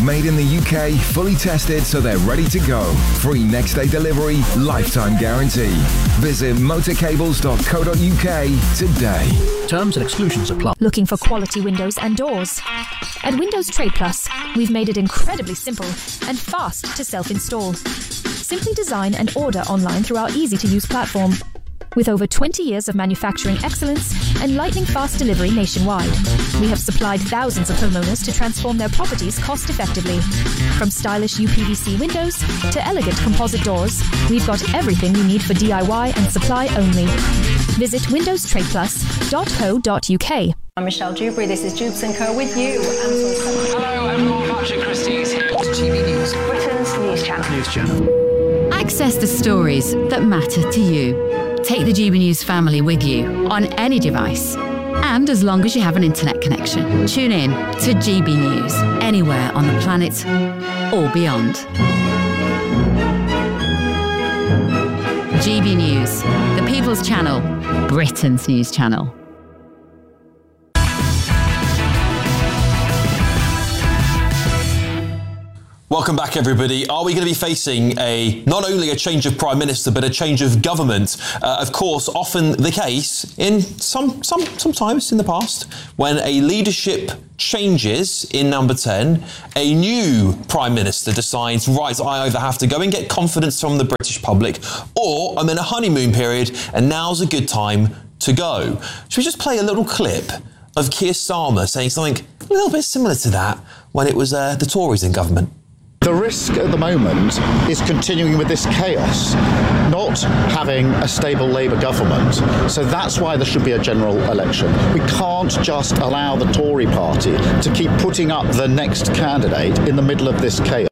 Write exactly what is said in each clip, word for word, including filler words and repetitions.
Made in the U K, fully tested so they're ready to go. Free next day delivery, lifetime guarantee. Visit motorcables dot co dot U K today. Terms and exclusions apply. Looking for quality windows and doors? At Windows Trade Plus, we've made it incredibly simple and fast to self-install. Simply design and order online through our easy-to-use platform. With over twenty years of manufacturing excellence and lightning-fast delivery nationwide, we have supplied thousands of homeowners to transform their properties cost-effectively. From stylish U P V C windows to elegant composite doors, we've got everything you need for D I Y and supply only. Visit windows trade plus dot co dot U K. I'm Michelle Dewberry. This is Jubes and Co with you. Hello everyone, Patrick Christie's here. G B News, Britain's news channel. News channel. Access the stories that matter to you. Take the G B News family with you on any device. And as long as you have an internet connection, tune in to G B News anywhere on the planet or beyond. G B News, the People's Channel, Britain's news channel. Welcome back, everybody. Are we going to be facing a not only a change of Prime Minister, but a change of government? Uh, of course, often the case in some, some, sometimes in the past, when a leadership changes in Number ten, a new Prime Minister decides, right, I either have to go and get confidence from the British public, or I'm in a honeymoon period, and now's a good time to go. Should we just play a little clip of Keir Starmer saying something a little bit similar to that when it was uh, the Tories in government? The risk at the moment is continuing with this chaos, not having a stable Labour government. So that's why there should be a general election. We can't just allow the Tory party to keep putting up the next candidate in the middle of this chaos.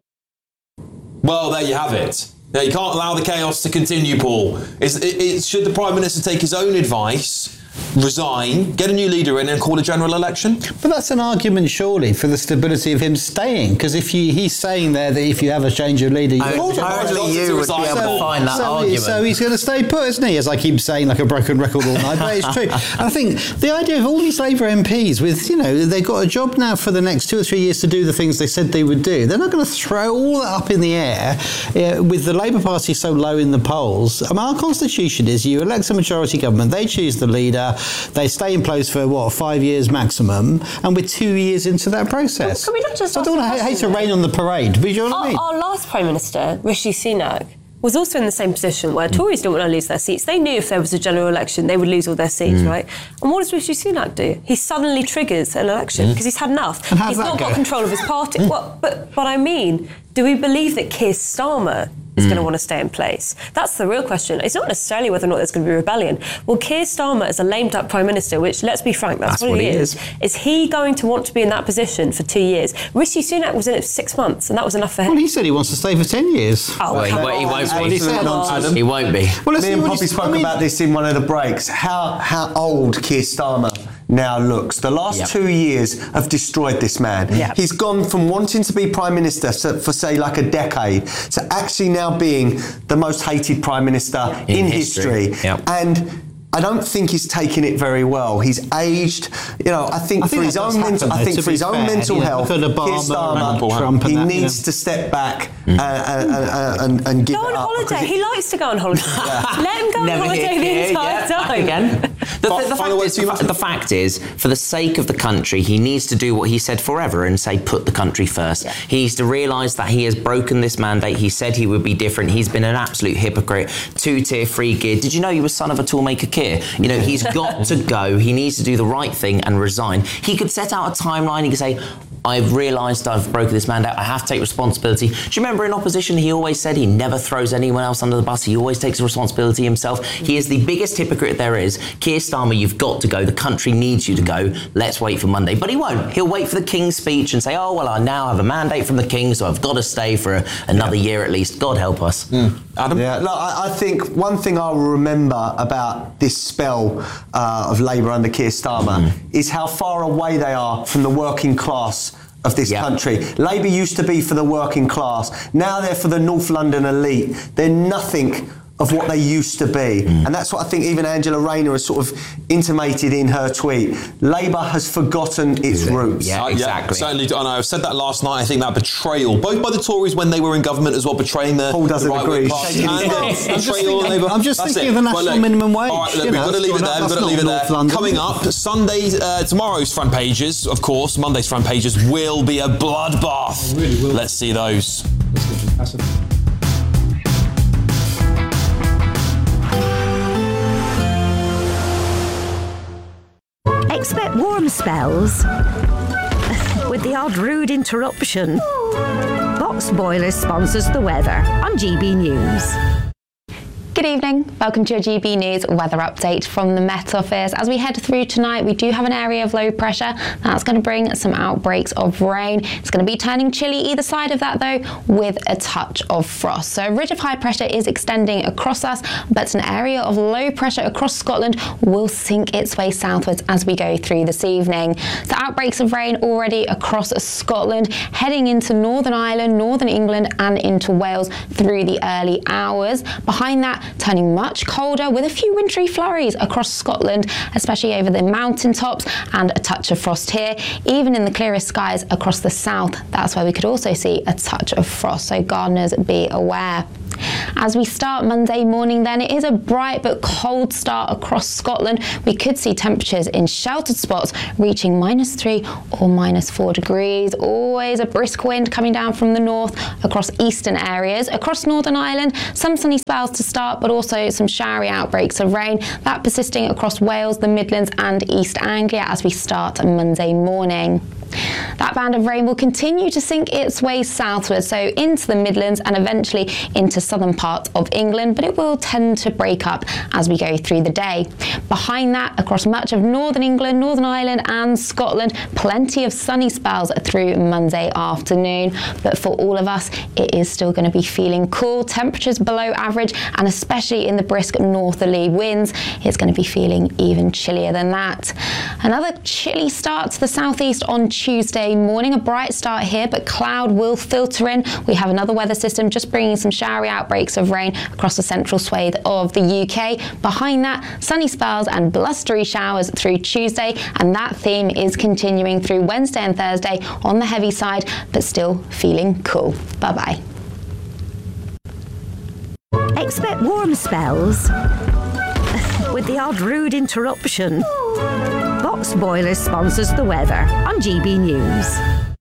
Well, there you have it. Yeah, you can't allow the chaos to continue, Paul. Is, it, it, should the Prime Minister take his own advice, resign, get a new leader in and call a general election? But that's an argument, surely, for the stability of him staying. Because if you, he's saying there that if you have a change of leader... You Only you would be able to find that so, argument. So he's going to stay put, isn't he? As I keep saying, like a broken record all night. But it's true. And I think the idea of all these Labour M Ps with, you know, they've got a job now for the next two or three years to do the things they said they would do. They're not going to throw all that up in the air uh, with the Labour Party so low in the polls. I mean, our constitution is you elect a majority government, they choose the leader, they stay in place for, what, five years maximum, and we're two years into that process. Can we not just so I don't want to hate to rain on the parade, but you know what our, I mean? Our last Prime Minister, Rishi Sunak, was also in the same position where Tories didn't want to lose their seats. They knew if there was a general election, they would lose all their seats, mm. right? And what does Rishi Sunak do? He suddenly triggers an election because mm. he's had enough. He's not go? got control of his party. Mm. Well, but, but I mean, do we believe that Keir Starmer is mm. going to want to stay in place? That's the real question. It's not necessarily whether or not there's going to be rebellion. Well, Keir Starmer as a lamed-up Prime Minister, which, let's be frank, that's, that's what, what he is, is, is he going to want to be in that position for two years? Rishi Sunak was in it for six months, and that was enough for him. Well, he said he wants to stay for ten years. Oh, well, he, well, he won't be. He, said, Adam. He won't be. Well, me and Poppy spoke I mean, about this in one of the breaks. How, how old Keir Starmer now looks. The last yep. two years have destroyed this man. Yep. He's gone from wanting to be Prime Minister for, say, like a decade, to actually now being the most hated Prime Minister in, in history. history. Yep. And I don't think he's taken it very well. He's aged, you know, I think, I think for his own mental, I think for his own mental health, Keir Starmer, he needs yeah. to step back mm. and, and, and, and give go it on up. holiday. He likes to go on holiday. yeah. Let him go Never on holiday the entire yeah, time. Again. The, the, the, fact is, the, the fact is, for the sake of the country, he needs to do what he said forever and say, put the country first. Yeah. He needs to realise that he has broken this mandate. He said he would be different. He's been an absolute hypocrite. Two-tier free gear. Did you know he was son of a toolmaker Keir? You know, he's got to go. He needs to do the right thing and resign. He could set out a timeline. He could say, I've realised I've broken this mandate. I have to take responsibility. Do you remember in opposition, he always said he never throws anyone else under the bus. He always takes responsibility himself. He is the biggest hypocrite there is. Keir Starmer, you've got to go. The country needs you to go. Let's wait for Monday. But he won't. He'll wait for the King's speech and say, oh, well, I now have a mandate from the King, so I've got to stay for a, another yeah. year at least. God help us. Mm. Adam? Yeah, look, I, I think one thing I will remember about this spell uh, of Labour under Keir Starmer mm. is how far away they are from the working class of this yep. country. Labour used to be for the working class. Now they're for the North London elite. They're nothing of what they used to be. Mm. And that's what I think even Angela Rayner has sort of intimated in her tweet. Labour has forgotten its roots. Yeah, exactly. Yeah, certainly. I know. I said that last night. I think that betrayal, both by the Tories when they were in government as well, betraying the, Paul doesn't the right agree. party, and I'm just betrayal thinking, I'm just thinking of the national well, look, minimum wage. All right, look, you we've know, got to leave it there. We've got to leave it there. London. Coming up, Sunday, uh, tomorrow's front pages, of course, Monday's front pages will be a bloodbath. It really will. Let's see those. Expect warm spells with the odd rude interruption. Box Boilers sponsors the weather on G B News. Good evening. Welcome to your G B News weather update from the Met Office. As we head through tonight, we do have an area of low pressure. That's going to bring some outbreaks of rain. It's going to be turning chilly either side of that, though, with a touch of frost. So a ridge of high pressure is extending across us, but an area of low pressure across Scotland will sink its way southwards as we go through this evening. So outbreaks of rain already across Scotland, heading into Northern Ireland, Northern England, and into Wales through the early hours. Behind that, turning much colder with a few wintry flurries across Scotland, especially over the mountaintops, and a touch of frost here. Even in the clearest skies across the south, that's where we could also see a touch of frost, so gardeners be aware. As we start Monday morning then, it is a bright but cold start across Scotland. We could see temperatures in sheltered spots reaching minus three or minus four degrees. Always a brisk wind coming down from the north across eastern areas. Across Northern Ireland, some sunny spells to start, but also some showery outbreaks of rain. That persisting across Wales, the Midlands and East Anglia as we start Monday morning. That band of rain will continue to sink its way southwards, so into the Midlands and eventually into southern parts of England, but it will tend to break up as we go through the day. Behind that, across much of Northern England, Northern Ireland and Scotland, plenty of sunny spells through Monday afternoon, but for all of us, it is still going to be feeling cool. Temperatures below average, and especially in the brisk northerly winds, it's going to be feeling even chillier than that. Another chilly start to the southeast on Tuesday morning. A bright start here, but cloud will filter in. We have another weather system just bringing some showery outbreaks of rain across the central swathe of the U K. Behind that, sunny spells and blustery showers through Tuesday, and that theme is continuing through Wednesday and Thursday on the heavy side, but still feeling cool. Bye-bye. Expect warm spells with the odd rude interruption. Box Boilers sponsors the weather on G B News.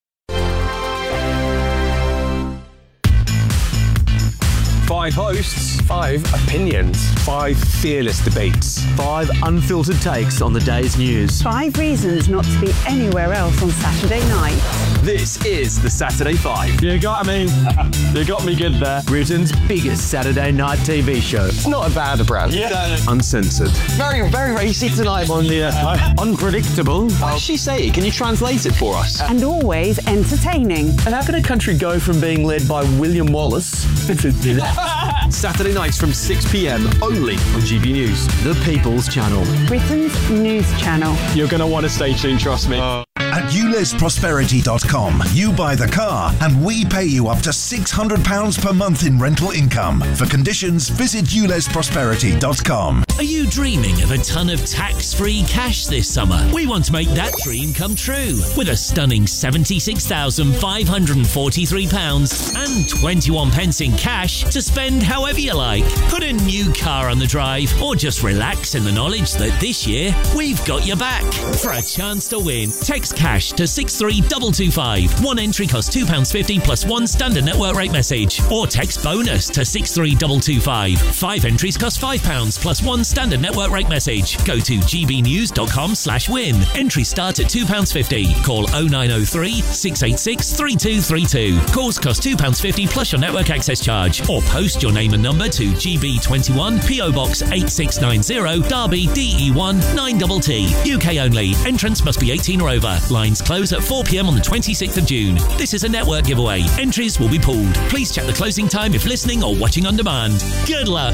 Five hosts, five opinions, five fearless debates, five unfiltered takes on the day's news. Five reasons not to be anywhere else on Saturday night. This is the Saturday Five. You got me. You got me good there. Britain's biggest Saturday night T V show. It's not a bad brand. Yeah. Uncensored. Very, very racy tonight. On the uh, unpredictable. What does she say? Can you translate it for us? And always entertaining. And how can a country go from being led by William Wallace to Saturday nights from six p.m. only on G B News, the People's Channel. Britain's news channel. You're going to want to stay tuned, trust me. Uh, At ules prosperity dot com, you buy the car and we pay you up to six hundred pounds per month in rental income. For conditions, visit ules prosperity dot com. Are you dreaming of a ton of tax-free cash this summer? We want to make that dream come true with a stunning seventy-six thousand five hundred forty-three pounds and twenty-one pence in cash to spend however you like. Put a new car on the drive or just relax in the knowledge that this year we've got your back. For a chance to win, text cash to six three two two five. One entry costs two pounds fifty plus one standard network rate message. Or text bonus to six three two two five. Five entries cost five pounds plus one standard network rate message. Go to gbnews.com slash win. Entries start at two pounds fifty. Call oh nine oh three, six eight six, three two three two. Calls cost two pounds fifty plus your network access charge. Or post your name and number to G B twenty-one, P O Box eight six nine zero, Derby D E one nine T T. U K only. Entrance must be eighteen or over. Lines close at four p.m. on the twenty-sixth of June. This is a network giveaway. Entries will be pulled. Please check the closing time if listening or watching on demand. Good luck.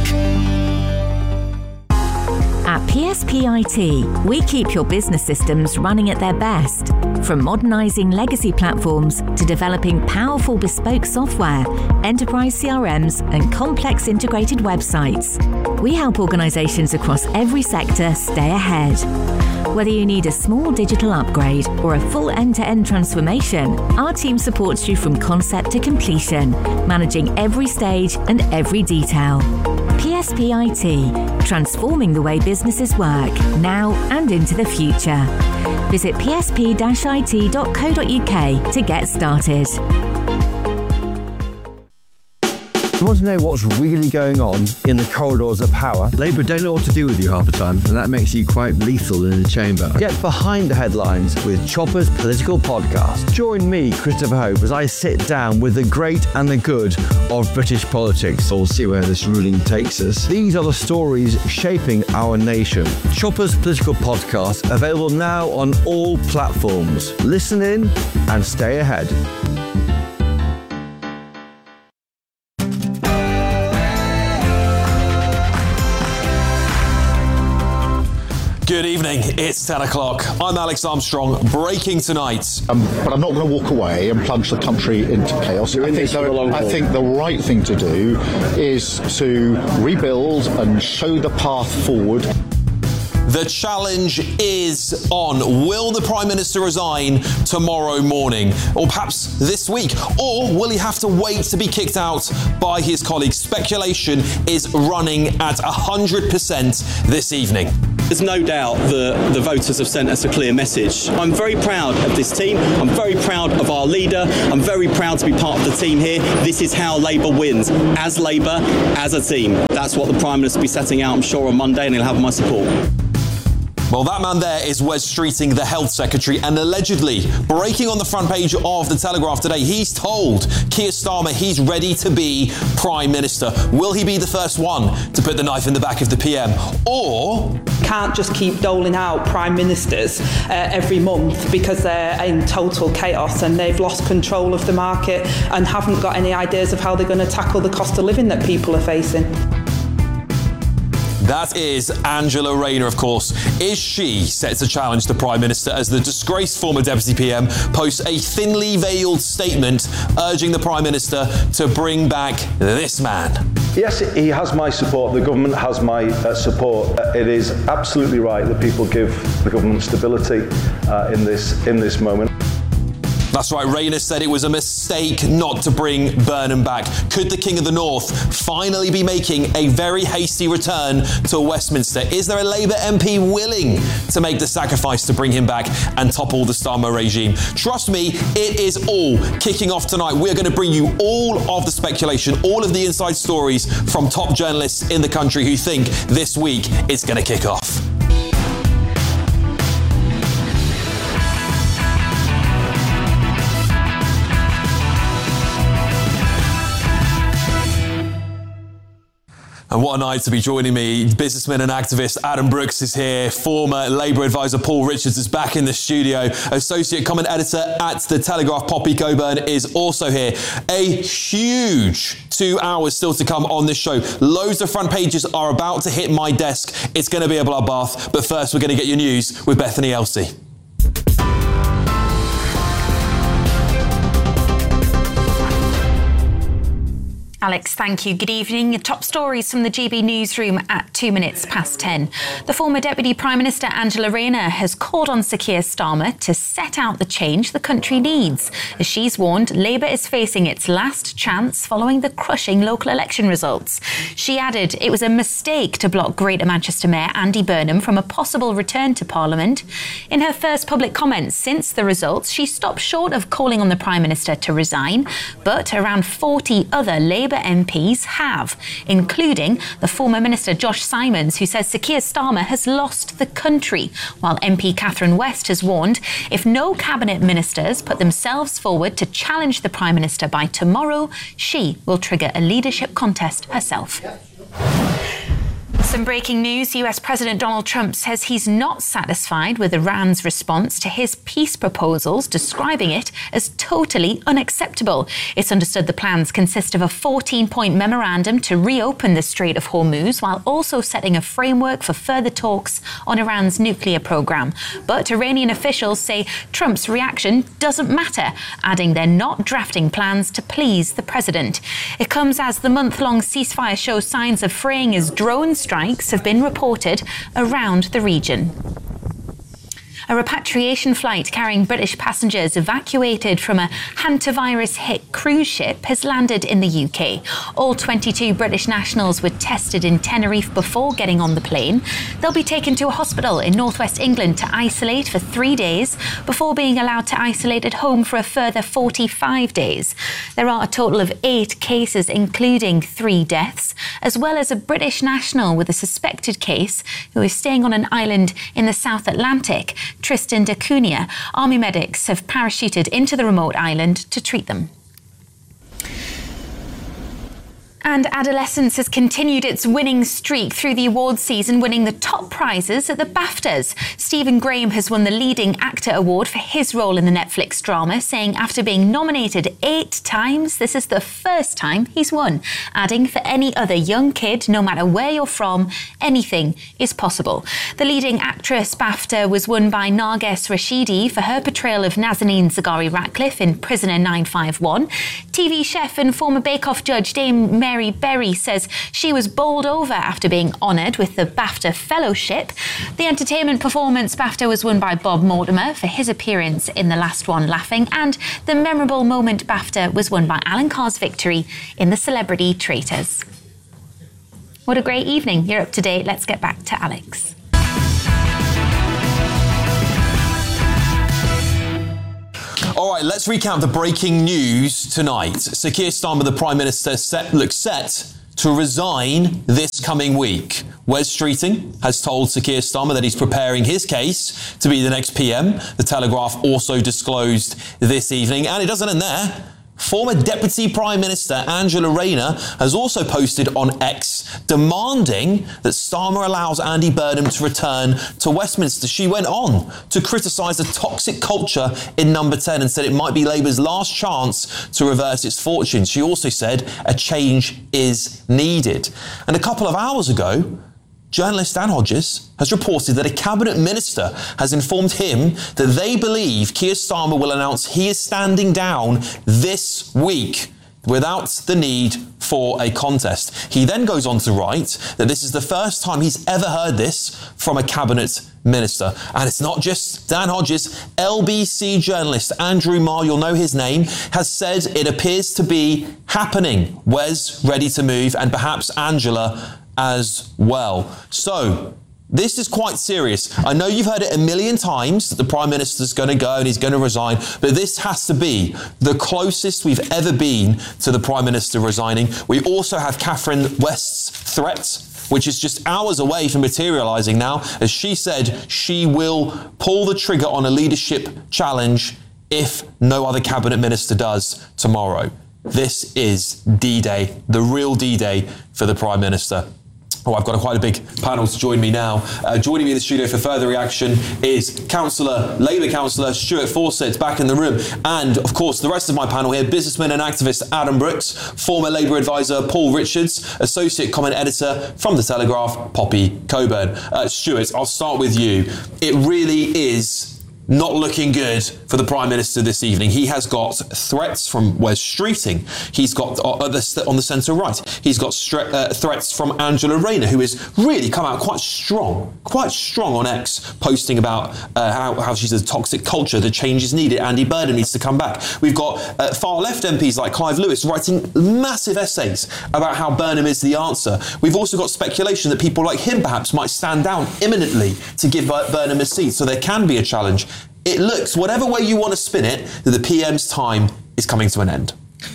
At P S P I T, we keep your business systems running at their best. From modernising legacy platforms to developing powerful bespoke software, enterprise C R Ms and complex integrated websites, we help organisations across every sector stay ahead. Whether you need a small digital upgrade or a full end-to-end transformation, our team supports you from concept to completion, managing every stage and every detail. P S P I T, transforming the way businesses work, now and into the future. Visit p s p dash i t dot co dot u k to get started. You want to know what's really going on in the corridors of power? Labour don't know what to do with you half the time, and that makes you quite lethal in the chamber. Get behind the headlines with Chopper's Political Podcast. Join me, Christopher Hope, as I sit down with the great and the good of British politics. We'll see where this ruling takes us. These are the stories shaping our nation. Chopper's Political Podcast, available now on all platforms. Listen in and stay ahead. Good evening, it's ten o'clock. I'm Alex Armstrong, breaking tonight. Um, but I'm not going to walk away and plunge the country into chaos. I think, the, I think the right thing to do is to rebuild and show the path forward. The challenge is on. Will the Prime Minister resign tomorrow morning? Or perhaps this week? Or will he have to wait to be kicked out by his colleagues? Speculation is running at one hundred percent this evening. There's no doubt that the voters have sent us a clear message. I'm very proud of this team. I'm very proud of our leader. I'm very proud to be part of the team here. This is how Labour wins. As Labour, as a team. That's what the Prime Minister will be setting out, I'm sure, on Monday, and he'll have my support. Well, that man there is Wes Streeting, the Health Secretary, and allegedly breaking on the front page of The Telegraph today, he's told Keir Starmer he's ready to be Prime Minister. Will he be the first one to put the knife in the back of the P M? Or... can't just keep doling out Prime Ministers uh, every month because they're in total chaos and they've lost control of the market and haven't got any ideas of how they're going to tackle the cost of living that people are facing. That is Angela Rayner, of course. Is she set to challenge the Prime Minister as the disgraced former Deputy P M posts a thinly veiled statement urging the Prime Minister to bring back this man? Yes, he has my support. The government has my uh, support. Uh, it is absolutely right that people give the government stability uh, in this in this moment. That's right, Rayner said it was a mistake not to bring Burnham back. Could the King of the North finally be making a very hasty return to Westminster? Is there a Labour M P willing to make the sacrifice to bring him back and topple the Starmer regime? Trust me, it is all kicking off tonight. We're going to bring you all of the speculation, all of the inside stories from top journalists in the country who think this week it's going to kick off. And what a night to be joining me. Businessman and activist Adam Brooks is here. Former Labour advisor Paul Richards is back in the studio. Associate comment editor at The Telegraph, Poppy Coburn, is also here. A huge two hours still to come on this show. Loads of front pages are about to hit my desk. It's going to be a bloodbath. But first, we're going to get your news with Bethany Elsey. Alex, thank you. Good evening. Top stories from the G B newsroom at two minutes past ten. The former Deputy Prime Minister Angela Rayner has called on Sir Keir Starmer to set out the change the country needs. As she's warned, Labour is facing its last chance following the crushing local election results. She added it was a mistake to block Greater Manchester Mayor Andy Burnham from a possible return to Parliament. In her first public comments since the results, she stopped short of calling on the Prime Minister to resign, but around forty other Labour M Ps have, including the former Minister Josh Simons, who says Sir Keir Starmer has lost the country, while M P Catherine West has warned if no cabinet ministers put themselves forward to challenge the Prime Minister by tomorrow, she will trigger a leadership contest herself. Some breaking news. U S President Donald Trump says he's not satisfied with Iran's response to his peace proposals, describing it as totally unacceptable. It's understood the plans consist of a fourteen-point memorandum to reopen the Strait of Hormuz, while also setting a framework for further talks on Iran's nuclear program. But Iranian officials say Trump's reaction doesn't matter, adding they're not drafting plans to please the president. It comes as the month-long ceasefire shows signs of fraying as drone strikes have been reported around the region. A repatriation flight carrying British passengers evacuated from a hantavirus-hit cruise ship has landed in the U K. All twenty-two British nationals were tested in Tenerife before getting on the plane. They'll be taken to a hospital in northwest England to isolate for three days before being allowed to isolate at home for a further forty-five days. There are a total of eight cases, including three deaths, as well as a British national with a suspected case who is staying on an island in the South Atlantic. Tristan da Cunha. Army medics have parachuted into the remote island to treat them. And adolescence has continued its winning streak through the awards season, winning the top prizes at the BAFTAs. Stephen Graham has won the Leading Actor Award for his role in the Netflix drama, saying after being nominated eight times, this is the first time he's won, adding for any other young kid, no matter where you're from, anything is possible. The Leading Actress BAFTA was won by Narges Rashidi for her portrayal of Nazanin Zaghari Ratcliffe in Prisoner nine five one. T V chef and former Bake Off judge Dame Mary Mary Berry says she was bowled over after being honoured with the BAFTA Fellowship. The entertainment performance BAFTA was won by Bob Mortimer for his appearance in The Last One Laughing, and the memorable moment BAFTA was won by Alan Carr's victory in The Celebrity Traitors. What a great evening. You're up to date. Let's get back to Alex. All right, let's recap the breaking news tonight. Sir Keir Starmer, the Prime Minister, set, looks set to resign this coming week. Wes Streeting has told Sir Keir Starmer that he's preparing his case to be the next P M. The Telegraph also disclosed this evening, and it doesn't end there. Former Deputy Prime Minister Angela Rayner has also posted on X demanding that Starmer allows Andy Burnham to return to Westminster. She went on to criticise the toxic culture in Number ten and said it might be Labour's last chance to reverse its fortunes. She also said a change is needed. And a couple of hours ago, journalist Dan Hodges has reported that a cabinet minister has informed him that they believe Keir Starmer will announce he is standing down this week without the need for a contest. He then goes on to write that this is the first time he's ever heard this from a cabinet minister. And it's not just Dan Hodges. L B C journalist Andrew Marr, you'll know his name, has said it appears to be happening. Wes ready to move, and perhaps Angela as well. So this is quite serious. I know you've heard it a million times that the Prime Minister's going to go and he's going to resign, but this has to be the closest we've ever been to the Prime Minister resigning. We also have Catherine West's threat, which is just hours away from materialising now, as she said she will pull the trigger on a leadership challenge if no other cabinet minister does tomorrow. This is D-Day, the real D-Day for the Prime Minister. Oh, I've got a quite a big panel to join me now. Uh, joining me in the studio for further reaction is Councillor, Labour Councillor Stuart Fawcett, back in the room. And, of course, the rest of my panel here, businessman and activist Adam Brooks, former Labour advisor Paul Richards, associate comment editor from The Telegraph, Poppy Coburn. Uh, Stuart, I'll start with you. It really is not looking good for the Prime Minister this evening. He has got threats from Wes Streeting. He's got, uh, the, on the centre right, he's got stre- uh, threats from Angela Rayner, who has really come out quite strong, quite strong on X, posting about uh, how, how she's a toxic culture, the change is needed, Andy Burnham needs to come back. We've got uh, far-left M Ps like Clive Lewis writing massive essays about how Burnham is the answer. We've also got speculation that people like him perhaps might stand down imminently to give Burnham a seat, so there can be a challenge. It looks, whatever way you want to spin it, that the P M's time is coming to an end.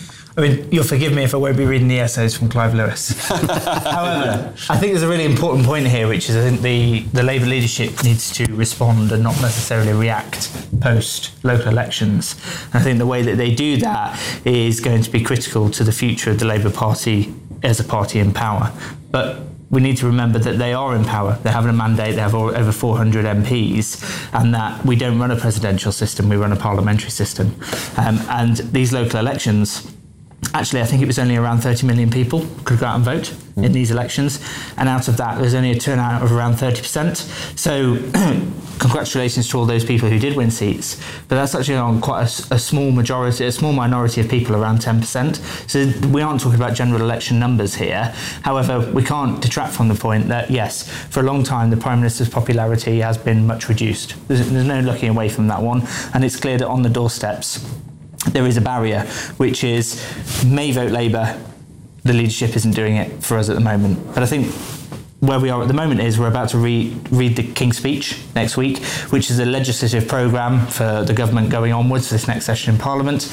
I mean, you'll forgive me if I won't be reading the essays from Clive Lewis. However, I think there's a really important point here, which is I think the, the Labour leadership needs to respond and not necessarily react post local elections. And I think the way that they do that is going to be critical to the future of the Labour Party as a party in power. But we need to remember that they are in power. They have a mandate, they have over four hundred M Ps, and that we don't run a presidential system, we run a parliamentary system. Um, and these local elections, actually, I think it was only around thirty million people could go out and vote mm. in these elections. And out of that, there's only a turnout of around thirty percent. So congratulations to all those people who did win seats. But that's actually on quite a, a small majority, a small minority of people, around ten percent. So we aren't talking about general election numbers here. However, we can't detract from the point that, yes, for a long time, the Prime Minister's popularity has been much reduced. There's, there's no looking away from that one. And it's clear that on the doorsteps, there is a barrier, which is may vote Labour, the leadership isn't doing it for us at the moment. But I think where we are at the moment is we're about to re- read the King's Speech next week, which is a legislative programme for the government going onwards this next session in Parliament.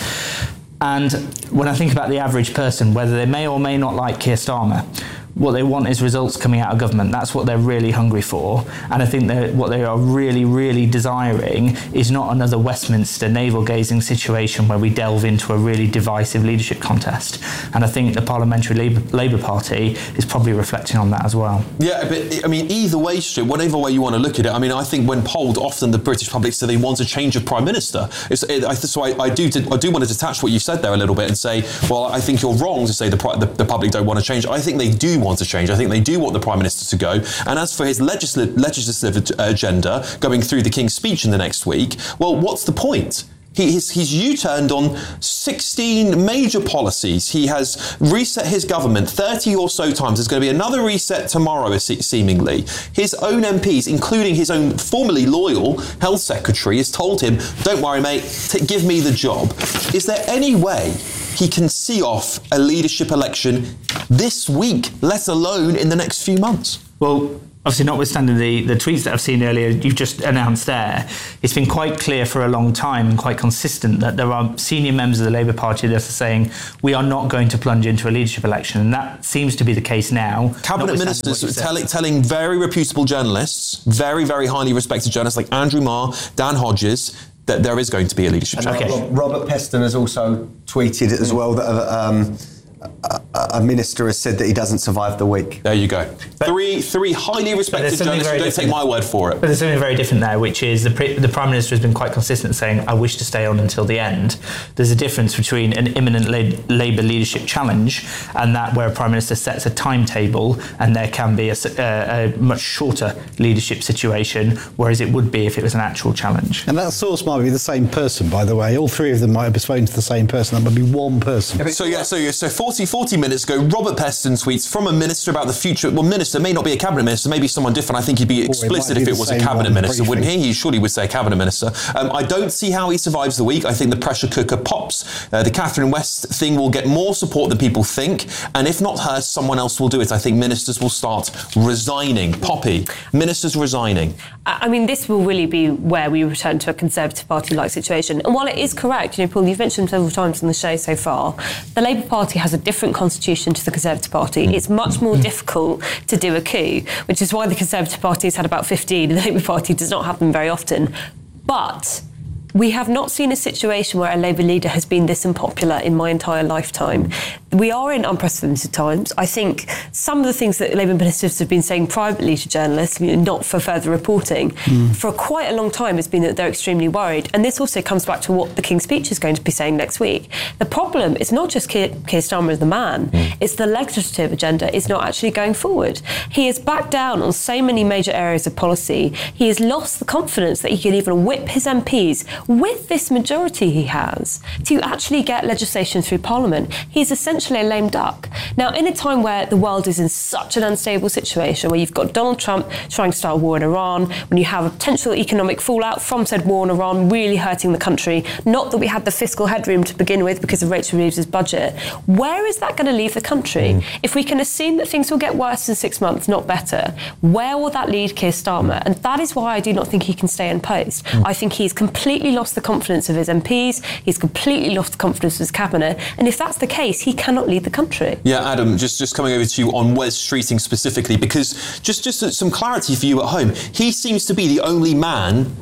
And when I think about the average person, whether they may or may not like Keir Starmer, what they want is results coming out of government. That's what they're really hungry for. And I think that what they are really, really desiring is not another Westminster navel-gazing situation where we delve into a really divisive leadership contest. And I think the Parliamentary Labour, Labour Party is probably reflecting on that as well. Yeah, but I mean, either way, Stu, whatever way you want to look at it, I mean, I think when polled, often the British public say they want a change of Prime Minister. It's, it, I, so I, I, do, I do want to detach what you said there a little bit and say, well, I think you're wrong to say the, the, the public don't want to change. I think they do want to change. I think they do want the Prime Minister to go. And as for his legislative, legislative agenda going through the King's Speech in the next week, well, what's the point? He, he's, he's U-turned on sixteen major policies. He has reset his government thirty or so times. There's going to be another reset tomorrow, seemingly. His own M Ps, including his own formerly loyal Health Secretary, has told him, don't worry, mate, t- give me the job. Is there any way he can see off a leadership election this week, let alone in the next few months? Well, obviously, notwithstanding the, the tweets that I've seen earlier, you've just announced there, it's been quite clear for a long time and quite consistent that there are senior members of the Labour Party that are saying we are not going to plunge into a leadership election, and that seems to be the case now. Cabinet ministers telling, telling very reputable journalists, very, very highly respected journalists like Andrew Marr, Dan Hodges, that there is going to be a leadership and change. Okay. Robert Peston has also tweeted as well that um, a, a minister has said that he doesn't survive the week. There you go. But, three three highly respected journalists. Don't take my word for it. But there's something very different there, which is the, pre- the Prime Minister has been quite consistent saying, I wish to stay on until the end. There's a difference between an imminent la- Labour leadership challenge and that where a Prime Minister sets a timetable and there can be a, a, a much shorter leadership situation, whereas it would be if it was an actual challenge. And that source might be the same person, by the way. All three of them might have spoken to the same person. That might be one person. So yeah, so yeah, so forty, forty minutes ago, Robert Peston tweets from a minister about the future. Well, minister may not be a cabinet minister, maybe someone different. I think he'd be explicit if it was a cabinet minister, wouldn't he? He surely would say a cabinet minister. Um, I don't see how he survives the week. I think the pressure cooker pops. Uh, the Catherine West thing will get more support than people think, and if not her, someone else will do it. I think ministers will start resigning. Poppy, ministers resigning. I mean, this will really be where we return to a Conservative Party-like situation. And while it is correct, you know, Paul, you've mentioned several times on the show so far, the Labour Party has a different constitution to the Conservative Party. Mm. It's much more difficult to do a coup, which is why the Conservative Party has had about fifteen, and the Labour Party does not have them very often. But we have not seen a situation where a Labour leader has been this unpopular in my entire lifetime. We are in unprecedented times. I think some of the things that Labour ministers have been saying privately to journalists, you know, not for further reporting, mm. for quite a long time has been that they're extremely worried. And this also comes back to what the King's Speech is going to be saying next week. The problem is not just Keir, Keir Starmer as the man, mm. it's the legislative agenda is not actually going forward. He has backed down on so many major areas of policy. He has lost the confidence that he can even whip his M Ps with this majority he has to actually get legislation through Parliament. He's essentially a lame duck. Now, in a time where the world is in such an unstable situation, where you've got Donald Trump trying to start a war in Iran, when you have a potential economic fallout from said war in Iran really hurting the country, not that we had the fiscal headroom to begin with because of Rachel Reeves' budget, where is that going to leave the country? Mm. If we can assume that things will get worse in six months, not better, where will that lead Keir Starmer? And that is why I do not think he can stay in post. Mm. I think he's completely lost the confidence of his M Ps, he's completely lost the confidence of his cabinet, and if that's the case, he cannot lead the country. Yeah, Adam, just, just coming over to you on Wes Streeting specifically, because just, just some clarity for you at home, he seems to be the only man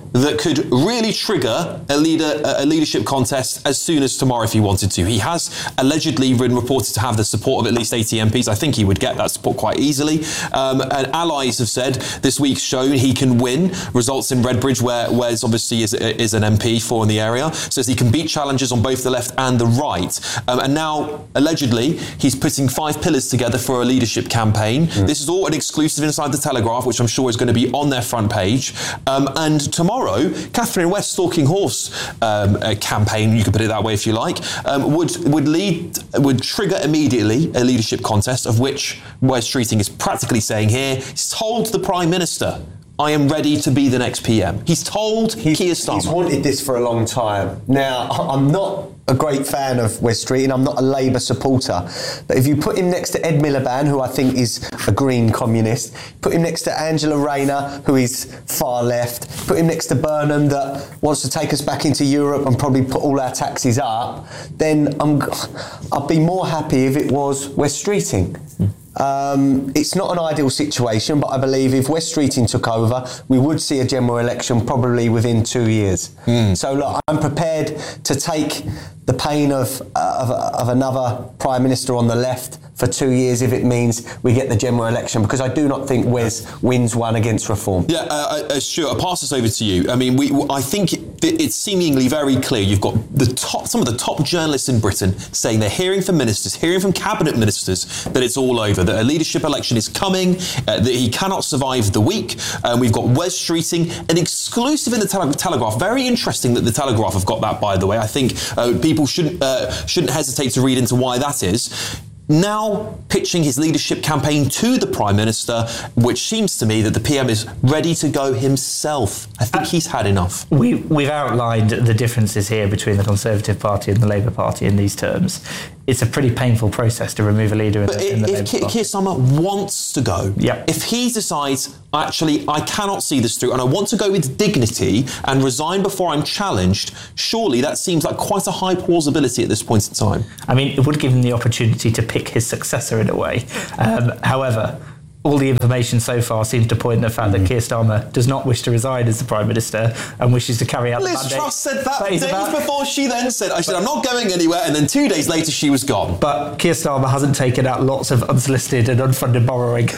that could really trigger a leader a leadership contest as soon as tomorrow if he wanted to. He has allegedly been reported to have the support of at least eighty M Ps. I think he would get that support quite easily. Um, and allies have said this week's shown he can win results in Redbridge, where Wes obviously is, is an M P for in the area. Says he can beat challengers on both the left and the right. Um, and now, allegedly, he's putting five pillars together for a leadership campaign. Mm. This is all an exclusive inside the Telegraph, which I'm sure is going to be on their front page. Um, and tomorrow, Catherine West's Stalking Horse um, campaign, you could put it that way if you like, um, would would lead would trigger immediately a leadership contest, of which Wes Streeting is practically saying here, he's told the Prime Minister, I am ready to be the next P M. He's told he's, Keir Starmer. He's wanted this for a long time. Now, I'm not a great fan of Wes Streeting, I'm not a Labour supporter, but if you put him next to Ed Miliband, who I think is a Green communist, put him next to Angela Rayner, who is far left, put him next to Burnham, that wants to take us back into Europe and probably put all our taxes up, then I'm, I'd be more happy if it was Wes Streeting. Mm. Um, it's not an ideal situation, but I believe if Wes Streeting took over, we would see a general election probably within two years. Mm. So look, I'm prepared to take the pain of, uh, of, of another Prime Minister on the left for two years if it means we get the general election, because I do not think Wes wins one against Reform. Yeah, uh, uh, Stuart, I'll pass this over to you. I mean, we, I think it, it's seemingly very clear. You've got the top, some of the top journalists in Britain saying they're hearing from ministers, hearing from cabinet ministers that it's all over, that a leadership election is coming, uh, that he cannot survive the week. Um, we've got Wes Streeting, an exclusive in the Tele- Telegraph. Very interesting that the Telegraph have got that, by the way. I think uh, people shouldn't uh, shouldn't hesitate to read into why that is. Now pitching his leadership campaign to the Prime Minister, which seems to me that the P M is ready to go himself. I think uh, he's had enough. We, we've outlined the differences here between the Conservative Party and the Labour Party in these terms. It's a pretty painful process to remove a leader in but the, in the if Labour Keir, Party. Keir Starmer wants to go, yep. if he decides, actually, I cannot see this through and I want to go with dignity and resign before I'm challenged, surely that seems like quite a high plausibility at this point in time. I mean, it would give him the opportunity to pick his successor in a way. Um, however, all the information so far seems to point to the fact mm. that Keir Starmer does not wish to resign as the Prime Minister and wishes to carry out Liz the mandate. Truss said that days about... before she then said, I said, I'm not going anywhere, and then two days later she was gone. But Keir Starmer hasn't taken out lots of unsolicited and unfunded borrowing.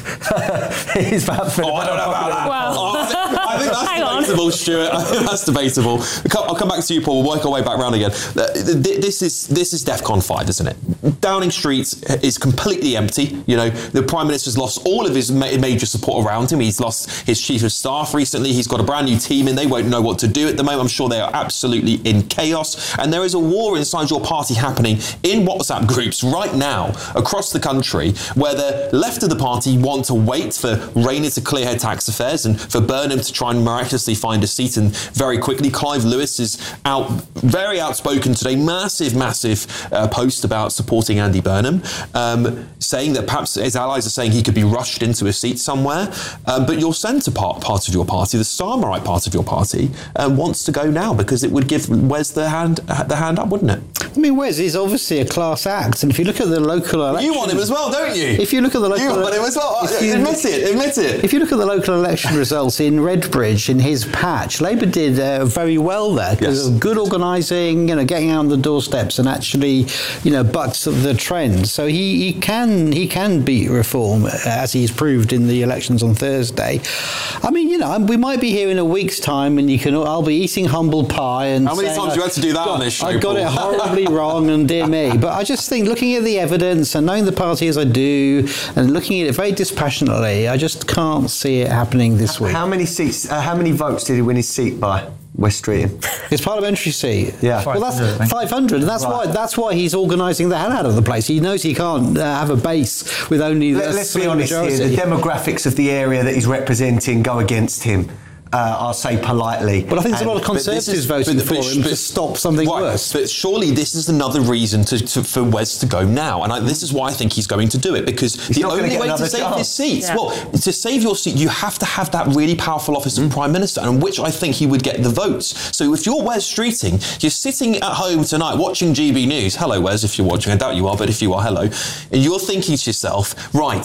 He's perhaps oh, I don't know about that. Well, oh, I, think, I think that's debatable, on. Stuart. I think that's debatable. I'll come back to you, Paul. We'll work our way back round again. This is this is DEFCON five, isn't it? Downing Street is completely empty. You know, the Prime Minister's lost all of his major support around him. He's lost his chief of staff recently. He's got a brand new team in. They won't know what to do at the moment. I'm sure they are absolutely in chaos. And there is a war inside your party happening in WhatsApp groups right now across the country, where the left of the party want to wait for Rayner to clear her tax affairs and for Burnham to try and miraculously find a seat, and very quickly Clive Lewis is out, very outspoken today, massive, massive uh, post about supporting Andy Burnham, um, saying that perhaps his allies are saying he could be rushed into a seat somewhere. Um, but your centre part, part of your party, the Starmerite part of your party, um, wants to go now because it would give Wes the hand the hand up, wouldn't it? I mean, Wes is obviously a class act, and if you look at the local election... You want him as well, don't you? If you look at the local... You want him as well. You, admit it, admit it. If you look at the local election results in Redbridge, in his patch, Labour did uh, very well there because yes. of good organising, you know, getting out on the doorsteps and actually, you know, bucked the trend. So he, he can he can beat Reform, as he's proved in the elections on Thursday. I mean, you know, we might be here in a week's time, and you can. I'll be eating humble pie and. How many times have you had to do that on this show? I got Paul? it horribly wrong, and dear me. But I just think, looking at the evidence and knowing the party as I do, and looking at it very dispassionately, I just can't see it happening this week. How many seats? Uh, how many votes did he win his seat by? Wes Streeting. His parliamentary seat. Yeah. Well, that's five hundred, and that's right. why that's why he's organising the hell out of the place. He knows he can't uh, have a base with only. Let, let's be honest majority. here. The demographics of the area that he's representing go against him. Uh, I'll say politely. But I think there's a lot of Conservatives is, voting but, but, for him but, to stop something right, worse. But surely this is another reason to, to, for Wes to go now. And I, this is why I think he's going to do it, because he's the only way to save chance. his seat, yeah. well, to save your seat, you have to have that really powerful office mm. of Prime Minister, and which I think he would get the votes. So if you're Wes Streeting, you're sitting at home tonight watching G B News. Hello, Wes, if you're watching. I doubt you are, but if you are, hello. And you're thinking to yourself, right,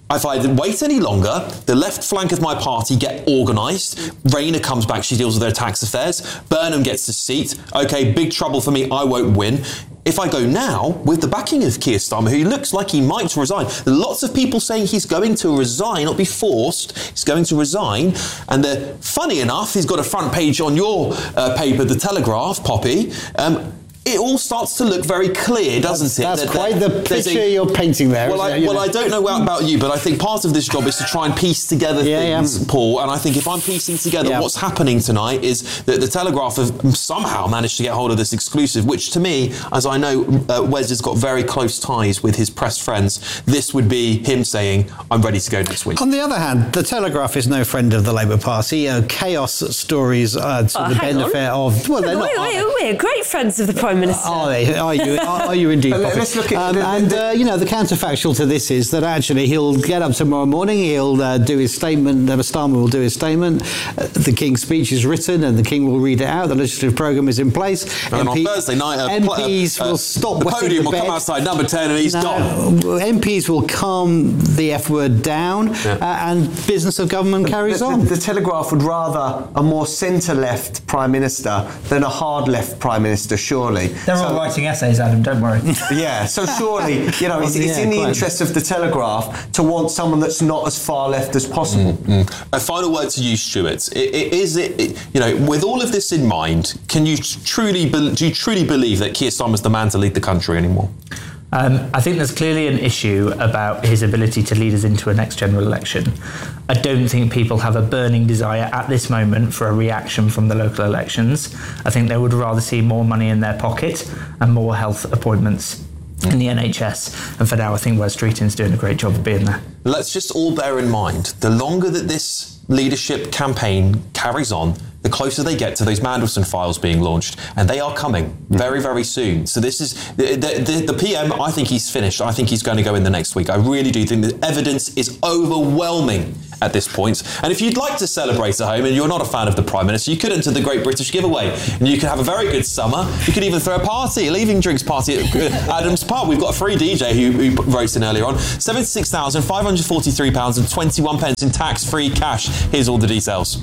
if I wait any longer, the left flank of my party get organised. Rayner comes back, she deals with their tax affairs. Burnham gets a seat. OK, big trouble for me, I won't win. If I go now, with the backing of Keir Starmer, who looks like he might resign, lots of people saying he's going to resign, not be forced, he's going to resign. And the, funny enough, he's got a front page on your uh, paper, The Telegraph, Poppy. Um, It all starts to look very clear, doesn't that's, it? That's that, quite that, the picture a, you're painting there. Well, I, well I don't know about you, but I think part of this job is to try and piece together yeah, things, yeah. Paul. And I think if I'm piecing together yeah. what's happening tonight is that the Telegraph have somehow managed to get hold of this exclusive, which to me, as I know, uh, Wes has got very close ties with his press friends. This would be him saying, I'm ready to go next week. On the other hand, the Telegraph is no friend of the Labour Party. Uh, chaos stories uh, to oh, the benefit on. of... Well, they're wait, not... Wait, wait, we're great friends of the Prime Minister. Are they? Are you? Are you indeed? Let's look at um, and uh, you know, the counterfactual to this is that actually he'll get up tomorrow morning, he'll uh, do his statement. Uh, Starmer will do his statement. Uh, the King's speech is written, and the King will read it out. The legislative programme is in place. And M P, on Thursday night, uh, M Ps uh, will stop. The podium the will come outside number ten, and he's no, gone. M Ps will calm the F word down, yeah. uh, and business of government the, carries the, on. The, the Telegraph would rather a more centre-left Prime Minister than a hard-left Prime Minister, surely. They're so, all writing essays, Adam, don't worry. Yeah, so surely, you know, it's, it's yeah, in the interest of the Telegraph to want someone that's not as far left as possible. Mm-hmm. A final word to you, Stuart. It, it, is it, it, you know, with all of this in mind, can you truly, be, do you truly believe that Keir Starmer's the man to lead the country anymore? Um, I think there's clearly an issue about his ability to lead us into a next general election. I don't think people have a burning desire at this moment for a reaction from the local elections. I think they would rather see more money in their pocket and more health appointments in the N H S. And for now, I think Wes Streeting's doing a great job of being there. Let's just all bear in mind, the longer that this leadership campaign carries on, the closer they get to those Mandelson files being launched, and they are coming very, very soon. So this is the, the, the P M. I think he's finished. I think he's going to go in the next week. I really do think the evidence is overwhelming at this point. And if you'd like to celebrate at home and you're not a fan of the Prime Minister, you could enter the Great British Giveaway, and you could have a very good summer. You could even throw a party, a leaving drinks party at Adams Pub. We've got a free D J who, who wrote in earlier on. seventy-six thousand five hundred forty-three pounds and twenty-one pence in tax-free cash. Here's all the details.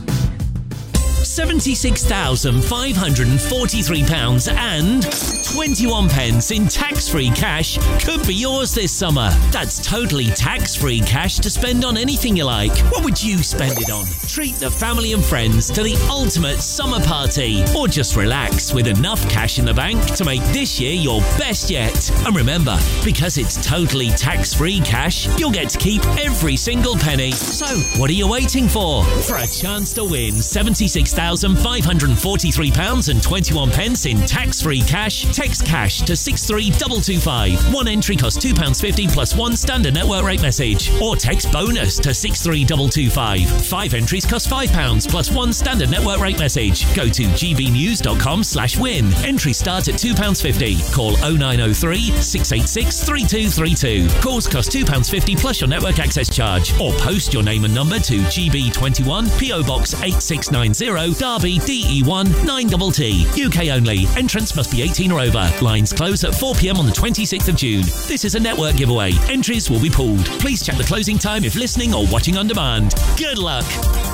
seventy-six thousand five hundred forty-three pounds and twenty-one pence in tax-free cash could be yours this summer. That's totally tax-free cash to spend on anything you like. What would you spend it on? Treat the family and friends to the ultimate summer party, or just relax with enough cash in the bank to make this year your best yet. And remember, because it's totally tax-free cash, you'll get to keep every single penny. So, what are you waiting for? For a chance to win seventy-six thousand five hundred forty-three pounds and twenty-one pence in tax-free cash, text cash to six three two two five. One entry costs two pounds fifty plus one standard network rate message. Or text bonus to six three two two five. Five entries cost five pounds plus one standard network rate message. Go to gbnews.com slash win. Entries start at two pounds fifty. Call oh nine oh three, six eight six, three two three two. Calls cost two pounds fifty plus your network access charge. Or post your name and number to G B twenty-one, P O Box eight six nine zero, Derby, D E one nine T T. U K only. Entrance must be eighteen or over. Lines close at four p.m. on the twenty-sixth of June. This is a network giveaway. Entries will be pulled. Please check the closing time if listening or watching on demand. Good luck.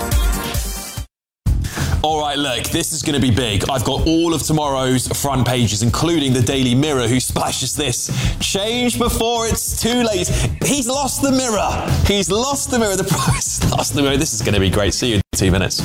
All right, look, this is going to be big. I've got all of tomorrow's front pages, including the Daily Mirror, who splashes this. Change before it's too late. He's lost the mirror. He's lost the mirror. The price lost the mirror. This is going to be great. See you in two minutes.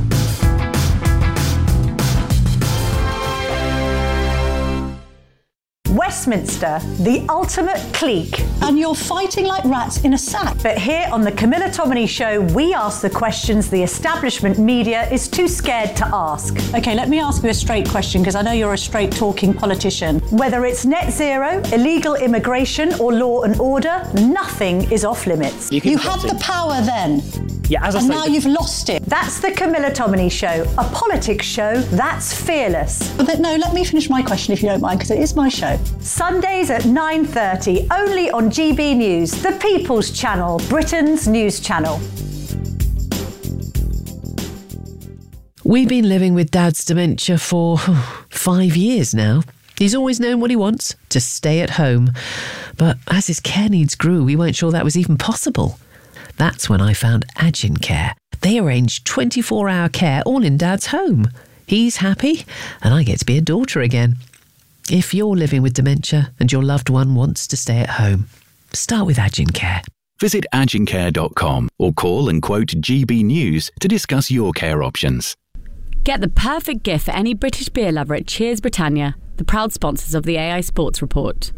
Westminster, the ultimate clique. And you're fighting like rats in a sack. But here on the Camilla Tominey Show, we ask the questions the establishment media is too scared to ask. OK, let me ask you a straight question, because I know you're a straight-talking politician. Whether it's net zero, illegal immigration or law and order, nothing is off-limits. You, you had the power then. Yeah, as I and say, now you've lost it. That's the Camilla Tominey Show, a politics show that's fearless. But th- no, let me finish my question if you don't mind, because it is my show. Sundays at nine thirty, only on G B News, the People's Channel, Britain's news channel. We've been living with Dad's dementia for five years now. He's always known what he wants, to stay at home. But as his care needs grew, we weren't sure that was even possible. That's when I found Agincare. They arrange twenty-four hour care all in Dad's home. He's happy, and I get to be a daughter again. If you're living with dementia and your loved one wants to stay at home, start with Agincare. Visit agincare dot com or call and quote G B News to discuss your care options. Get the perfect gift for any British beer lover at Cheers Britannia, the proud sponsors of the A I Sports Report.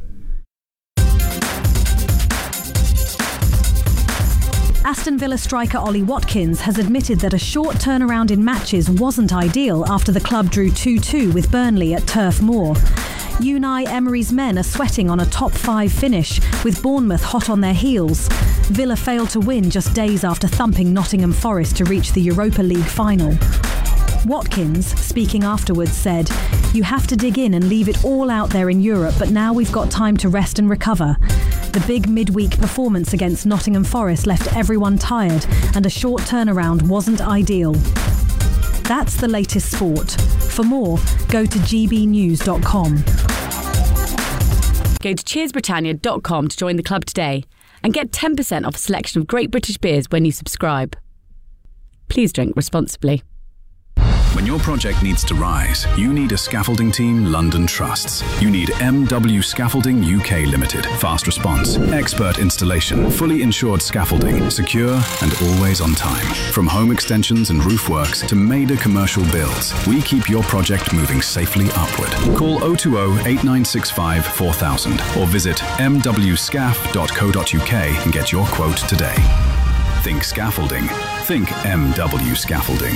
Aston Villa striker Ollie Watkins has admitted that a short turnaround in matches wasn't ideal after the club drew two two with Burnley at Turf Moor. Unai Emery's men are sweating on a top five finish, with Bournemouth hot on their heels. Villa failed to win just days after thumping Nottingham Forest to reach the Europa League final. Watkins, speaking afterwards, said, "You have to dig in and leave it all out there in Europe, but now we've got time to rest and recover." The big midweek performance against Nottingham Forest left everyone tired, and a short turnaround wasn't ideal. That's the latest sport. For more, go to g b news dot com. Go to cheers britannia dot com to join the club today and get ten percent off a selection of great British beers when you subscribe. Please drink responsibly. When your project needs to rise, you need a scaffolding team London trusts. You need M W Scaffolding U K Limited. Fast response, expert installation, fully insured scaffolding, secure and always on time. From home extensions and roof works to major commercial builds, we keep your project moving safely upward. Call oh two oh, eight nine six five, four thousand or visit m w scaff dot co dot u k and get your quote today. Think scaffolding. Think M W Scaffolding.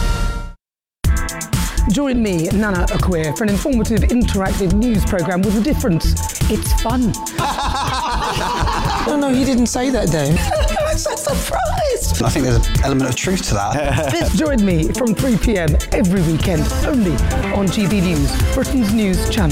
Join me, Nana Akua, for an informative, interactive news programme with a difference. It's fun. No, no, he didn't say that, Dave. I'm so surprised. I think there's an element of truth to that. Join me from three p m every weekend, only on G B News, Britain's news channel.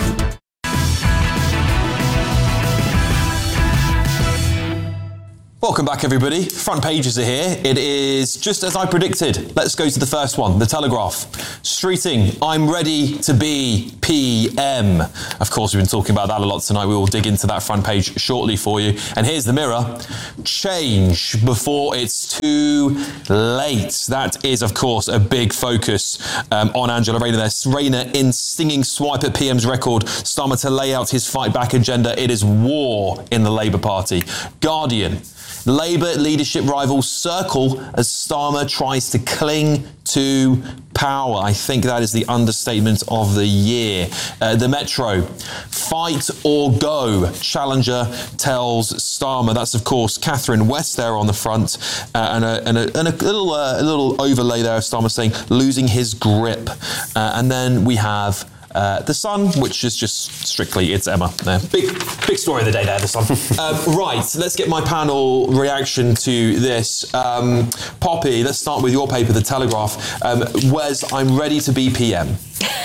Welcome back, everybody. Front pages are here. It is just as I predicted. Let's go to the first one, The Telegraph. Streeting, I'm ready to be P M. Of course, we've been talking about that a lot tonight. We will dig into that front page shortly for you. And here's the Mirror. Change before it's too late. That is, of course, a big focus um, on Angela Rayner. There's Rayner in stinging swipe at P M's record. Starmer to lay out his fight back agenda. It is war in the Labour Party. Guardian. Labour leadership rivals circle as Starmer tries to cling to power. I think that is the understatement of the year. Uh, the Metro, fight or go, Challenger tells Starmer. That's, of course, Catherine West there on the front, uh, and, a, and, a, and a little uh, a little overlay there of Starmer saying losing his grip. Uh, and then we have Uh, the Sun, which is just strictly, it's Emma. There. Big big story of the day there, The Sun. uh, right, let's get my panel reaction to this. Um, Poppy, let's start with your paper, The Telegraph. Um, Wes, I'm ready to be P M.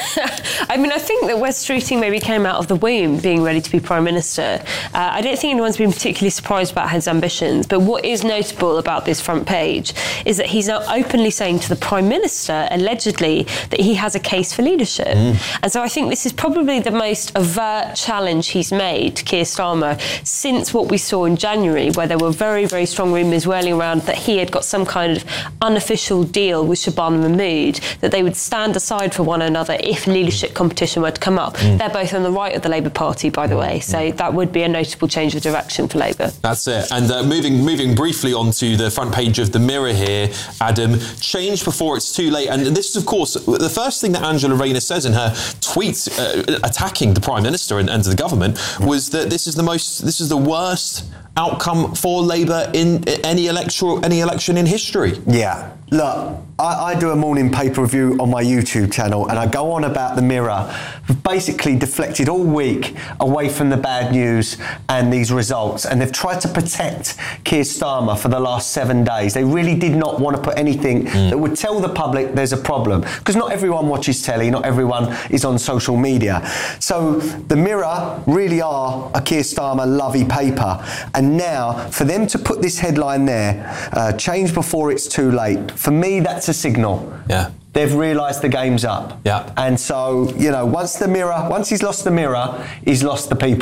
I mean, I think that Wes Streeting maybe came out of the womb being ready to be Prime Minister. Uh, I don't think anyone's been particularly surprised about his ambitions, but what is notable about this front page is that he's now openly saying to the Prime Minister, allegedly, that he has a case for leadership. Mm. And so I think this is probably the most overt challenge he's made to Keir Starmer since what we saw in January, where there were very, very strong rumours whirling around that he had got some kind of unofficial deal with Shabana Mahmood, that they would stand aside for one another if leadership competition were to come up. Mm. They're both on the right of the Labour Party, by the way, so mm. that would be a notable change of direction for Labour. That's it. And uh, moving moving briefly onto the front page of the Mirror here, Adam, change before it's too late. And this is, of course, the first thing that Angela Rayner says in her tweet uh, attacking the Prime Minister and, and the government was that this is the most, this is the worst outcome for Labour in any electoral any election in history. Yeah. Look, I, I do a morning paper review on my YouTube channel and I go on about the Mirror. We've basically deflected all week away from the bad news and these results, and they've tried to protect Keir Starmer for the last seven days. They really did not want to put anything mm. that would tell the public there's a problem, because not everyone watches telly, not everyone is on social media. So the Mirror really are a Keir Starmer lovey paper, and now for them to put this headline there, uh, change before it's too late, for me, that's a signal. Yeah. They've realised the game's up. Yeah. And so, you know, once the Mirror, once he's lost the Mirror, he's lost the people.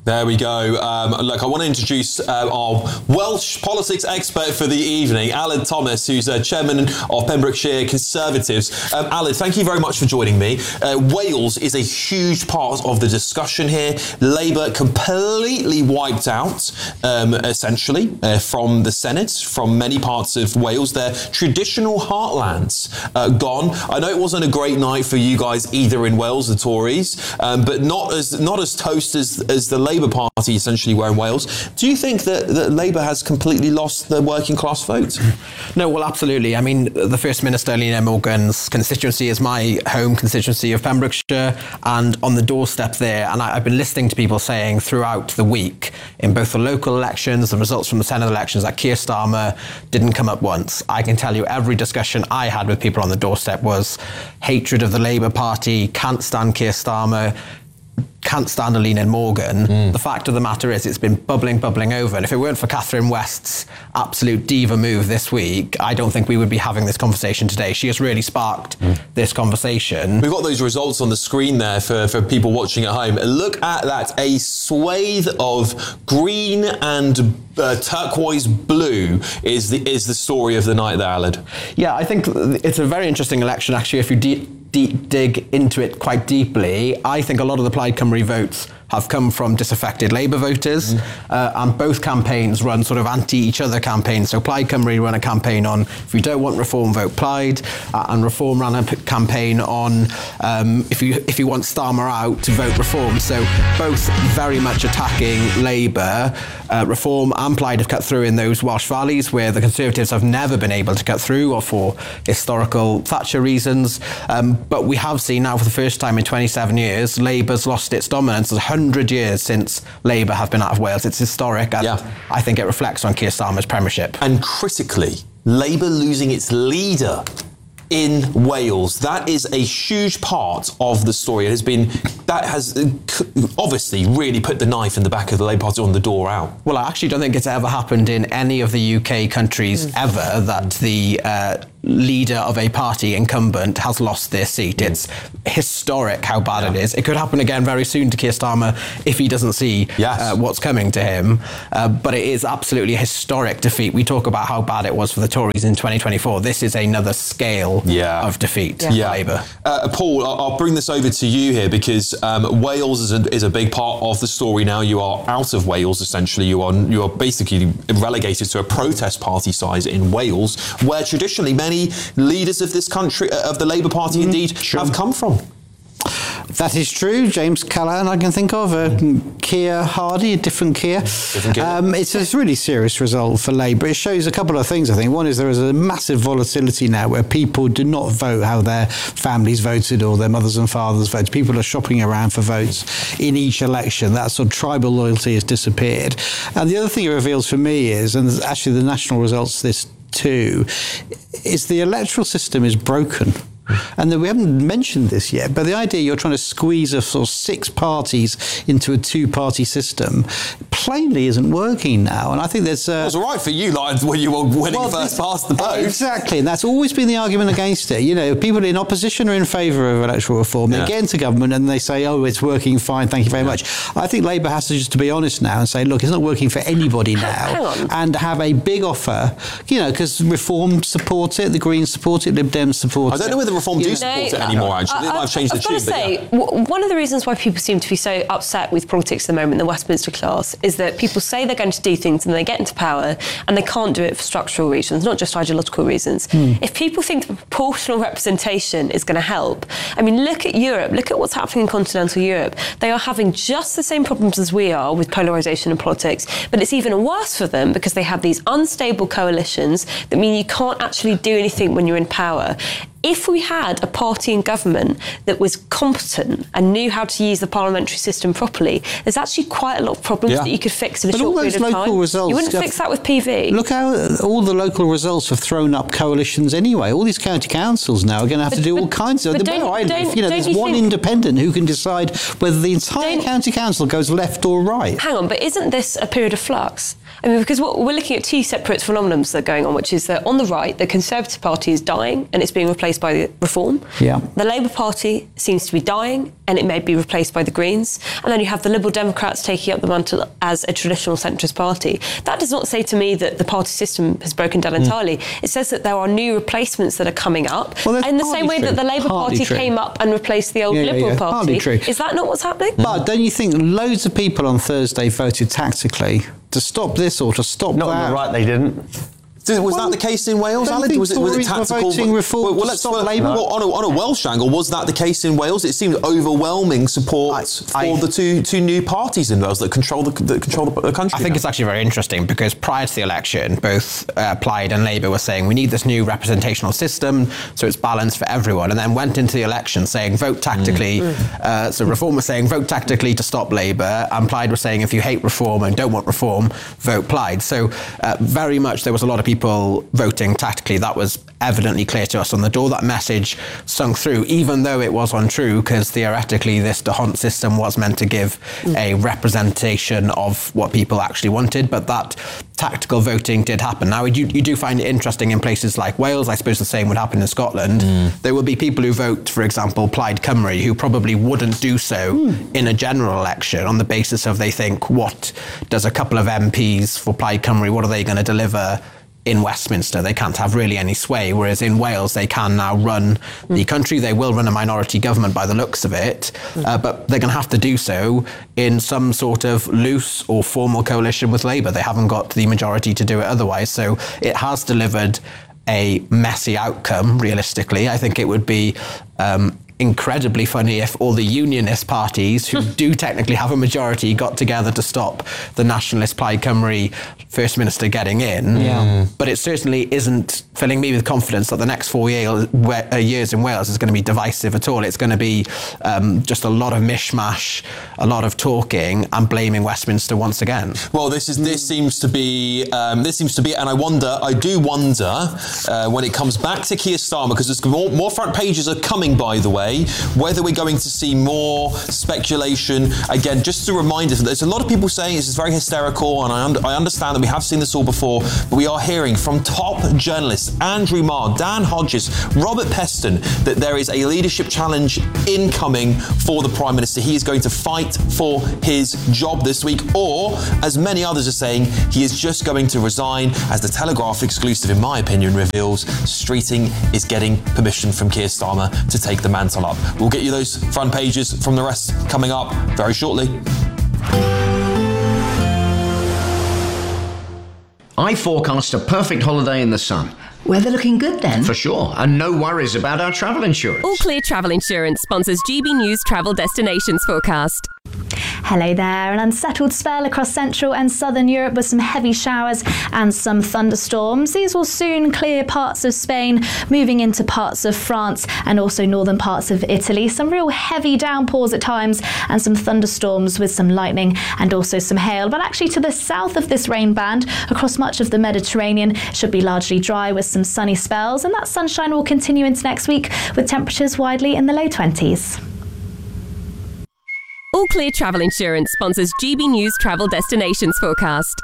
There we go. Um, look, I want to introduce uh, our Welsh politics expert for the evening, Aled Thomas, who's uh, chairman of Pembrokeshire Conservatives. Um, Aled, thank you very much for joining me. Uh, Wales is a huge part of the discussion here. Labour completely wiped out, um, essentially, uh, from the Senate, from many parts of Wales. Their traditional heartlands uh, gone. I know it wasn't a great night for you guys either in Wales, the Tories, um, but not as not as toast as, as the Labour Party essentially were in Wales. Do you think that, that Labour has completely lost the working class vote? No, well, absolutely. I mean, the First Minister, Lena Morgan's constituency is my home constituency of Pembrokeshire, and on the doorstep there, and I, I've been listening to people saying throughout the week, in both the local elections, the results from the Senate elections, that Keir Starmer didn't come up once. I can tell you every discussion I had with people on the doorstep was hatred of the Labour Party, can't stand Keir Starmer, can't stand Lena Morgan. Mm. The fact of the matter is it's been bubbling, bubbling over. And if it weren't for Catherine West's absolute diva move this week, I don't think we would be having this conversation today. She has really sparked mm. this conversation. We've got those results on the screen there for, for people watching at home. Look at that. A swathe of green and uh, turquoise blue is the, is the story of the night there, Aled. Yeah, I think it's a very interesting election, actually, if you de- Deep dig into it quite deeply. I think a lot of the Plaid Cymru votes have come from disaffected Labour voters, mm. uh, and both campaigns run sort of anti-each other campaigns. So Plaid Cymru run a campaign on, if you don't want Reform, vote Plaid, uh, and Reform ran a p- campaign on, um, if you if you want Starmer out, to vote Reform. So both very much attacking Labour. Uh, Reform and Plaid have cut through in those Welsh valleys where the Conservatives have never been able to cut through, or for historical Thatcher reasons. Um, but we have seen now for the first time in twenty-seven years, Labour's lost its dominance. It's one hundred years since Labour have been out of Wales. It's historic, and yeah. I think it reflects on Keir Starmer's premiership. And critically, Labour losing its leader in Wales. That is a huge part of the story. It has been, that has obviously really put the knife in the back of the Labour Party on the door out. Well, I actually don't think it's ever happened in any of the U K countries mm. ever that the uh, leader of a party incumbent has lost their seat. Mm. It's historic how bad yeah. it is. It could happen again very soon to Keir Starmer if he doesn't see yes. uh, what's coming to him. Uh, but it is absolutely a historic defeat. We talk about how bad it was for the Tories in twenty twenty-four. This is another scale yeah. of defeat yeah. for Labour. Uh, Paul, I'll bring this over to you here because um, Wales is a, is a big part of the story now. You are out of Wales, essentially. You are, you are basically relegated to a protest party size in Wales, where traditionally many Many leaders of this country, uh, of the Labour Party, mm, indeed, sure. have come from. That is true. James Callaghan, I can think of. Uh, Keir Hardie, a different Keir. Different Keir. Um, it's a really serious result for Labour. It shows a couple of things, I think. One is there is a massive volatility now where people do not vote how their families voted or their mothers and fathers voted. People are shopping around for votes in each election. That sort of tribal loyalty has disappeared. And the other thing it reveals for me is, and actually the national results this too, is the electoral system is broken. And then we haven't mentioned this yet, but the idea you're trying to squeeze a sort of six parties into a two-party system plainly isn't working now. And I think there's... Uh, it was all right for you, like, when you were winning well, first past the post. Exactly, and that's always been the argument against it. You know, people in opposition are in favour of electoral reform. Yeah. They get into government and they say, oh, it's working fine, thank you very yeah. much. I think Labour has to just to be honest now and say, look, it's not working for anybody now. And have a big offer, you know, because Reform supports it, the Greens support it, Lib Dems support it. I don't know whether Reform do support it anymore, actually. They might have changed the tune. I've got to say, yeah. w- one of the reasons why people seem to be so upset with politics at the moment, the Westminster class, is that people say they're going to do things and they get into power and they can't do it for structural reasons, not just ideological reasons. Hmm. If people think the proportional representation is going to help, I mean, look at Europe, look at what's happening in continental Europe. They are having just the same problems as we are with polarisation in politics, but it's even worse for them because they have these unstable coalitions that mean you can't actually do anything when you're in power. If we had a party in government that was competent and knew how to use the parliamentary system properly, there's actually quite a lot of problems yeah. that you could fix in a but short period of time. Local results, you wouldn't fix that with P V. Look how all the local results have thrown up coalitions anyway. All these county councils now are going to have but, to do but, all kinds of... Where I live, you know, there's one think, independent who can decide whether the entire county council goes left or right. Hang on, but isn't this a period of flux? I mean, because what, we're looking at two separate phenomena that are going on, which is that on the right, the Conservative Party is dying and it's being replaced by Reform. Yeah. The Labour Party seems to be dying and it may be replaced by the Greens. And then you have the Liberal Democrats taking up the mantle as a traditional centrist party. That does not say to me that the party system has broken down entirely. Mm. It says that there are new replacements that are coming up well, in the same way true. that the Labour partly Party true. came up and replaced the old yeah, Liberal yeah, yeah. Party. True. Is that not what's happening? But don't you think loads of people on Thursday voted tactically to stop this or to stop not that? Not on the right, they didn't. Was well, that the case in Wales, Alan? Was it, was it tactical? Voting reform well, well, to let's stop well, Labour? Well, on, a, on a Welsh angle, was that the case in Wales? It seemed overwhelming support I, for I, the two two new parties in Wales that control the that control the country. I think now. It's actually very interesting because prior to the election, both uh, Plaid and Labour were saying we need this new representational system so it's balanced for everyone, and then went into the election saying vote tactically. Mm. Uh, so Reform was saying vote tactically to stop Labour, and Plaid was saying if you hate Reform and don't want Reform, vote Plaid. So uh, very much there was a lot of people voting tactically. That was evidently clear to us on the door. That message sunk through, even though it was untrue, because theoretically this D'Hondt system was meant to give mm. a representation of what people actually wanted, but that tactical voting did happen. Now, you, you do find it interesting in places like Wales. I suppose the same would happen in Scotland. Mm. There will be people who vote, for example, Plaid Cymru, who probably wouldn't do so mm. in a general election on the basis of they think, what does a couple of M Ps for Plaid Cymru, what are they going to deliver in Westminster? They can't have really any sway, whereas in Wales they can now run mm. the country. They will run a minority government by the looks of it, mm. uh, but they're going to have to do so in some sort of loose or formal coalition with Labour. They haven't got the majority to do it otherwise, so it has delivered a messy outcome, realistically. I think it would be um, incredibly funny if all the unionist parties who do technically have a majority got together to stop the nationalist Plaid Cymru First Minister getting in. Yeah. But it certainly isn't filling me with confidence that the next four years in Wales is going to be divisive at all. It's going to be um, just a lot of mishmash, a lot of talking, and blaming Westminster once again. Well, this is this seems to be um, this seems to be, and I wonder, I do wonder uh, when it comes back to Keir Starmer, because there's more, more front pages are coming, by the way, whether we're going to see more speculation. Again, just a reminder, there's a lot of people saying this is very hysterical, and I, un- I understand that we have seen this all before, but we are hearing from top journalists, Andrew Marr, Dan Hodges, Robert Peston, that there is a leadership challenge incoming for the Prime Minister. He is going to fight for his job this week, or, as many others are saying, he is just going to resign. As the Telegraph exclusive, in my opinion, reveals, Streeting is getting permission from Keir Starmer to take the mantle up. We'll get you those front pages from the rest coming up very shortly. I forecast a perfect holiday in the sun. Weather looking good then? For sure, and no worries about our travel insurance. All Clear Travel Insurance sponsors G B News Travel Destinations Forecast. Hello there. An unsettled spell across central and southern Europe with some heavy showers and some thunderstorms. These will soon clear parts of Spain, moving into parts of France and also northern parts of Italy. Some real heavy downpours at times and some thunderstorms with some lightning and also some hail. But actually to the south of this rain band, across much of the Mediterranean, should be largely dry with some sunny spells, and that sunshine will continue into next week with temperatures widely in the low twenties. All Clear Travel Insurance sponsors G B News Travel Destinations Forecast.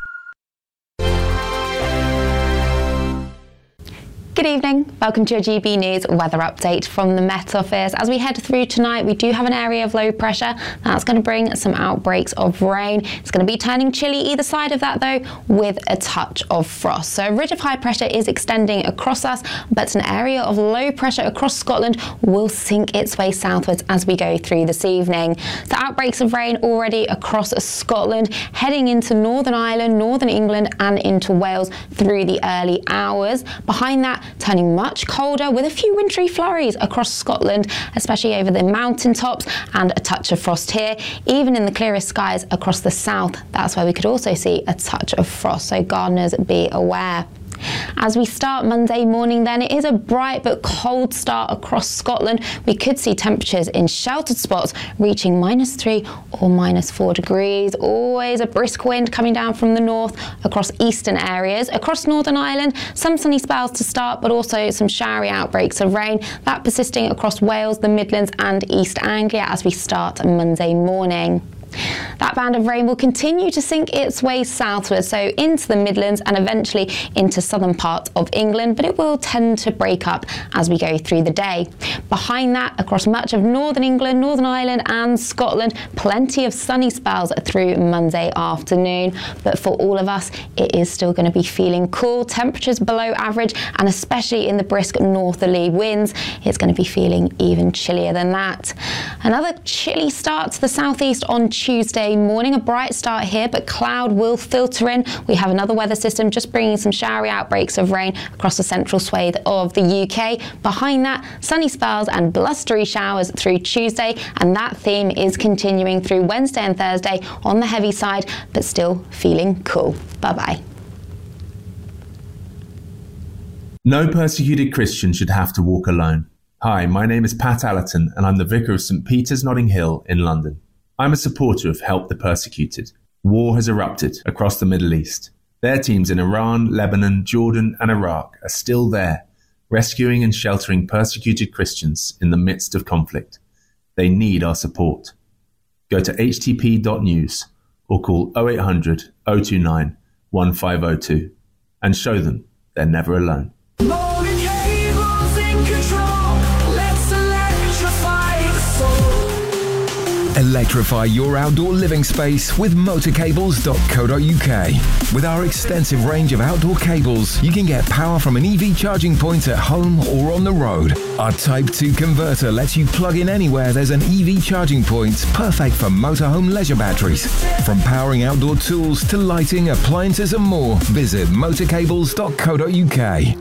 Good evening. Welcome to your G B News weather update from the Met Office. As we head through tonight, we do have an area of low pressure. That's going to bring some outbreaks of rain. It's going to be turning chilly either side of that, though, with a touch of frost. So a ridge of high pressure is extending across us, but an area of low pressure across Scotland will sink its way southwards as we go through this evening. So outbreaks of rain already across Scotland, heading into Northern Ireland, Northern England, and into Wales through the early hours. Behind that, turning much colder with a few wintry flurries across Scotland, especially over the mountaintops, and a touch of frost here. Even in the clearest skies across the south, that's where we could also see a touch of frost, so gardeners be aware. As we start Monday morning then, it is a bright but cold start across Scotland. We could see temperatures in sheltered spots reaching minus three or minus four degrees. Always a brisk wind coming down from the north across eastern areas. Across Northern Ireland, some sunny spells to start, but also some showery outbreaks of rain. That persisting across Wales, the Midlands and East Anglia as we start Monday morning. That band of rain will continue to sink its way southward, so into the Midlands and eventually into southern parts of England, but it will tend to break up as we go through the day. Behind that, across much of northern England, Northern Ireland and Scotland, plenty of sunny spells through Monday afternoon. But for all of us, it is still going to be feeling cool. Temperatures below average, and especially in the brisk northerly winds, it's going to be feeling even chillier than that. Another chilly start to the southeast on Tuesday morning. A bright start here, but cloud will filter in. We have another weather system just bringing some showery outbreaks of rain across the central swathe of the U K. Behind that, sunny spells and blustery showers through Tuesday, and that theme is continuing through Wednesday and Thursday on the heavy side, but still feeling cool. Bye-bye. No persecuted Christian should have to walk alone. Hi, my name is Pat Allerton, and I'm the Vicar of St Peter's Notting Hill in London. I'm a supporter of Help the Persecuted. War has erupted across the Middle East. Their teams in Iran, Lebanon, Jordan and Iraq are still there, rescuing and sheltering persecuted Christians in the midst of conflict. They need our support. Go to h t p dot news or call oh eight hundred, oh two nine, one five oh two and show them they're never alone. Electrify your outdoor living space with motor cables dot co dot u k. With our extensive range of outdoor cables, you can get power from an E V charging point at home or on the road. Our Type two converter lets you plug in anywhere there's an E V charging point, perfect for motorhome leisure batteries. From powering outdoor tools to lighting, appliances and more, visit motor cables dot co dot u k.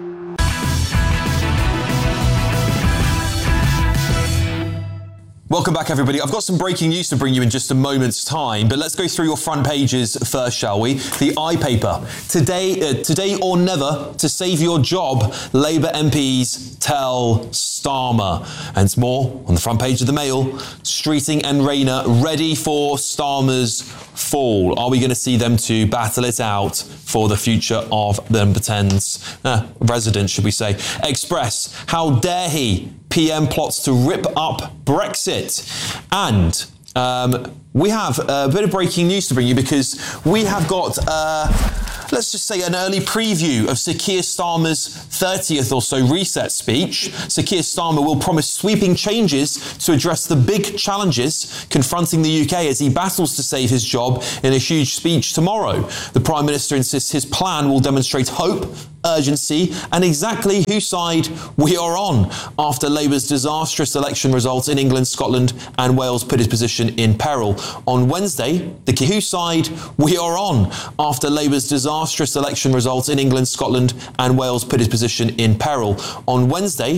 Welcome back, everybody. I've got some breaking news to bring you in just a moment's time, but let's go through your front pages first, shall we? The iPaper. Today, uh, today or never, to save your job, Labour M Ps tell Starmer. And more on the front page of the Mail. Streeting and Rayner ready for Starmer's fall. Are we going to see them two battle it out for the future of the Thames uh, residents, should we say? Express. How dare he? P M plots to rip up Brexit. And um, we have a bit of breaking news to bring you, because we have got, uh, let's just say, an early preview of Sir Keir Starmer's thirtieth or so reset speech. Sir Keir Starmer will promise sweeping changes to address the big challenges confronting the U K as he battles to save his job in a huge speech tomorrow. The Prime Minister insists his plan will demonstrate hope, urgency and exactly whose side we are on after Labour's disastrous election results in England, Scotland and Wales put his position in peril. On Wednesday, the whose side we are on after Labour's disastrous election results in England, Scotland and Wales put his position in peril. On Wednesday,